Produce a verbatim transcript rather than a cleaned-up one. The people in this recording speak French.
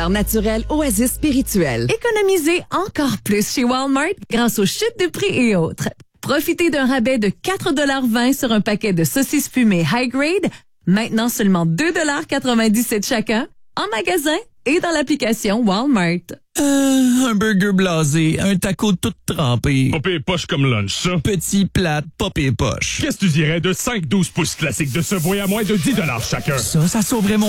Naturel Oasis Spirituel. Économisez encore plus chez Walmart grâce aux chutes de prix et autres. Profitez d'un rabais de quatre dollars vingt sur un paquet de saucisses fumées High Grade, maintenant seulement deux dollars quatre-vingt-dix-sept chacun, en magasin et dans l'application Walmart. Euh, un burger blasé, un taco tout trempé. Popé poche comme lunch, ça. Petit plat, popé poche. Qu'est-ce que tu dirais de cinq douze pouces classiques de ce à moins de dix dollars chacun? Ça, ça sauverait mon